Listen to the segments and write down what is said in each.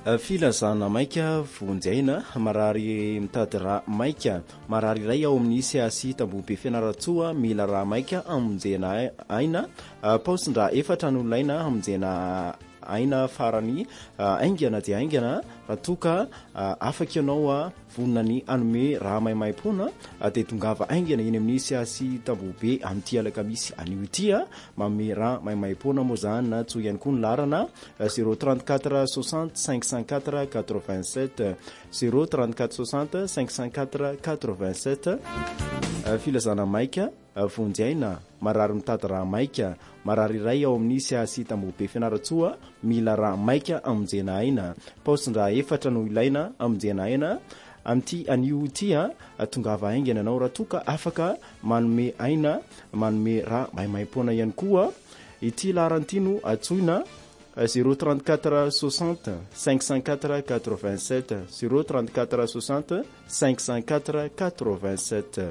filazana maika vonjaina marary mitady raha maika marary iray ao amin'ny siasy tambobe fianaratsoa mila raha maika amonjena aina paosin-dra efatra no ilaina amonjena aina farany aingana dia aingana raha toka afaka ianao vonina ny anome raha maimaim-pona dia tongava aingana eny amin'ny siasy tambobe amin'ity alakamisy anio ity manome raha maimaim-pona moa zany na tsoa ihany koa ny larana 034 60 504 87 034 60 504 87 filazana maika vonjaina marary mitady raha maika marary iray ao amin'ny siasy tambobe fianaratsoa mila raha maika amonjena aina paosin-dra efatra no ilaina amonjena aina amin'ity anio ity tongava aingana anao raha toka afaka manome aina manome raha maimaim-pona ihany koa ity laranyity no atsoina 034 60 504 87 034 60 504 87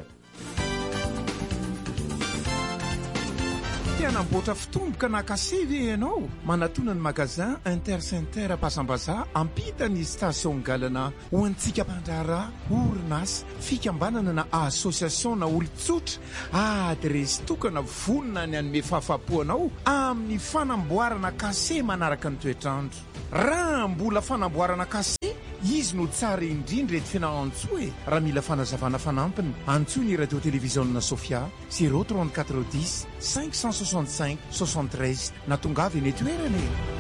namboatra fitomboka nakasevy ianao manatona ny magazin intercenter Pasambaza ampita ny station galana ho antsika mandrara orinasa fikambanana na association na olon-tsotra adresy tokana vonina ny anome fahafapoanao amin'ny fanamboarana kase manaraka ny toetrandro raha mbola fanamboarana kase izy no tsara indrindra ety fianahantsoa raha mila fanazavana fanampiny antsoa ny radio télévision Sofia 034 10 565 73 na tongavy eny toerana